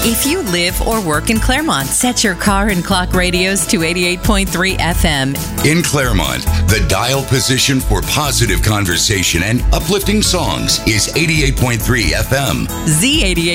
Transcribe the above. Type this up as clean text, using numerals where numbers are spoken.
If you live or work in Claremont, set your car and clock radios to 88.3 FM. In Claremont, the dial position for positive conversation and uplifting songs is 88.3 FM. Z88.